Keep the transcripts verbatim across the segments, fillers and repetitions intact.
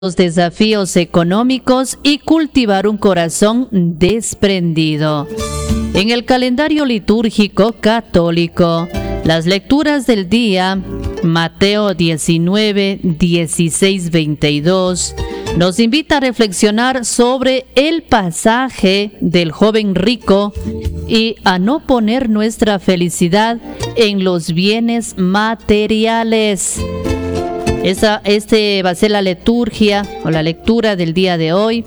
los desafíos económicos y cultivar un corazón desprendido. En el calendario litúrgico católico, las lecturas del día, Mateo diecinueve, dieciséis, veintidós, nos invita a reflexionar sobre el pasaje del joven rico y a no poner nuestra felicidad en los bienes materiales. Esa, este va a ser la liturgia o la lectura del día de hoy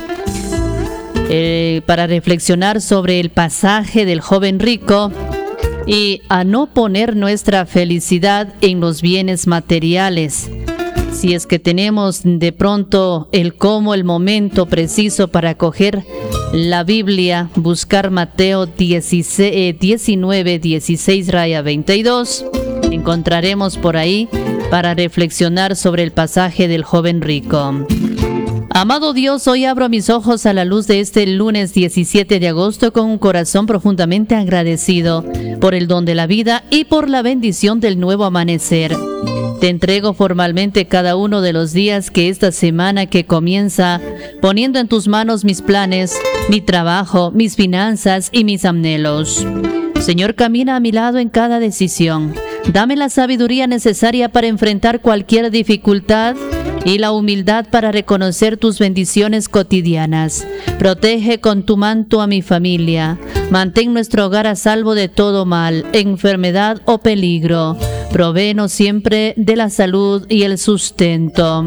eh, para reflexionar sobre el pasaje del joven rico y a no poner nuestra felicidad en los bienes materiales. Si es que tenemos de pronto el cómo, el momento preciso para coger la Biblia, buscar Mateo diecinueve, dieciséis, raya veintidós, encontraremos por ahí para reflexionar sobre el pasaje del joven rico. Amado Dios, hoy abro mis ojos a la luz de este lunes diecisiete de agosto con un corazón profundamente agradecido por el don de la vida y por la bendición del nuevo amanecer. Te entrego formalmente cada uno de los días que esta semana que comienza, poniendo en tus manos mis planes, mi trabajo, mis finanzas y mis anhelos. Señor, camina a mi lado en cada decisión. Dame la sabiduría necesaria para enfrentar cualquier dificultad y la humildad para reconocer tus bendiciones cotidianas. Protege con tu manto a mi familia. Mantén nuestro hogar a salvo de todo mal, enfermedad o peligro. Provéenos siempre de la salud y el sustento.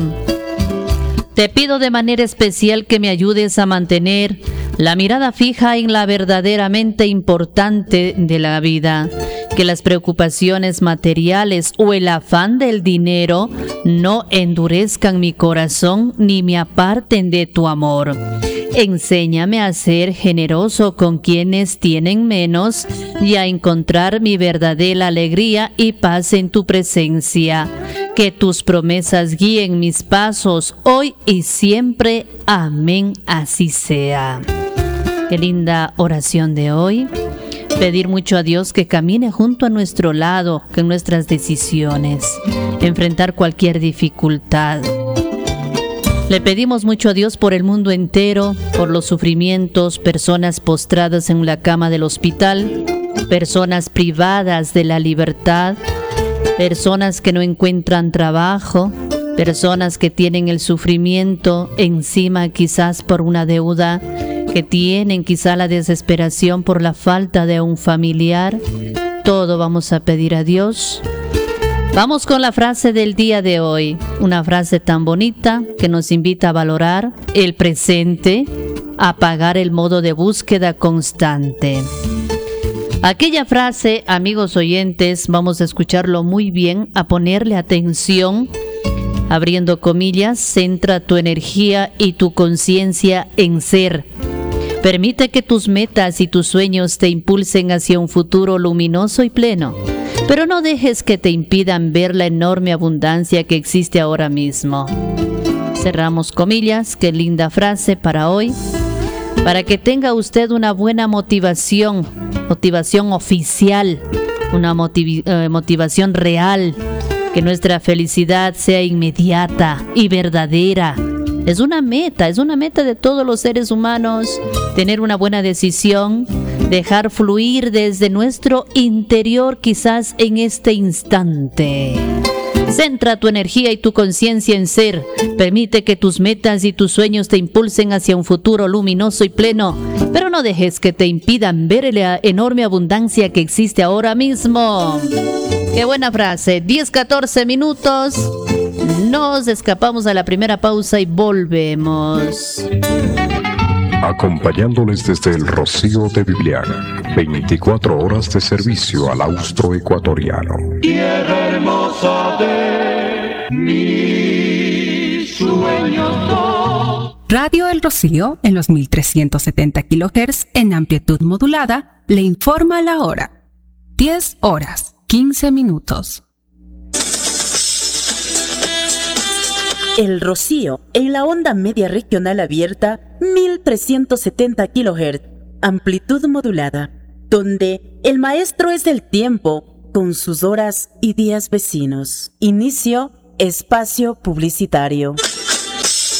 Te pido de manera especial que me ayudes a mantener la mirada fija en la verdaderamente importante de la vida. Que las preocupaciones materiales o el afán del dinero no endurezcan mi corazón ni me aparten de tu amor. Enséñame a ser generoso con quienes tienen menos y a encontrar mi verdadera alegría y paz en tu presencia. Que tus promesas guíen mis pasos hoy y siempre. Amén, así sea. Qué linda oración de hoy. Pedir mucho a Dios que camine junto a nuestro lado en nuestras decisiones, enfrentar cualquier dificultad. Le pedimos mucho a Dios por el mundo entero, por los sufrimientos, personas postradas en la cama del hospital, personas privadas de la libertad, personas que no encuentran trabajo, personas que tienen el sufrimiento encima quizás por una deuda, que tienen quizá la desesperación por la falta de un familiar. Todo vamos a pedir a Dios. Vamos con la frase del día de hoy, una frase tan bonita que nos invita a valorar el presente, a apagar el modo de búsqueda constante. Aquella frase, amigos oyentes, vamos a escucharlo muy bien, a ponerle atención. Abriendo comillas, centra tu energía y tu conciencia en ser. Permite que tus metas y tus sueños te impulsen hacia un futuro luminoso y pleno, pero no dejes que te impidan ver la enorme abundancia que existe ahora mismo. Cerramos comillas, qué linda frase para hoy, para que tenga usted una buena motivación, motivación oficial, una motiv- eh, motivación real, que nuestra felicidad sea inmediata y verdadera. Es una meta, es una meta de todos los seres humanos, tener una buena decisión, dejar fluir desde nuestro interior quizás en este instante. Centra tu energía y tu conciencia en ser. Permite que tus metas y tus sueños te impulsen hacia un futuro luminoso y pleno, pero no dejes que te impidan ver la enorme abundancia que existe ahora mismo. Qué buena frase. diez, catorce minutos. Nos escapamos a la primera pausa y volvemos. Acompañándoles desde el Rocío de Bibliana, veinticuatro horas de servicio al austroecuatoriano. Tierra hermosa de mis sueños. Radio El Rocío, en los mil trescientos setenta kilohertz en amplitud modulada, le informa la hora. diez horas, quince minutos. El Rocío, en la onda media regional abierta, mil trescientos setenta kilohertz, amplitud modulada, donde el maestro es el tiempo, con sus horas y días vecinos. Inicio espacio publicitario.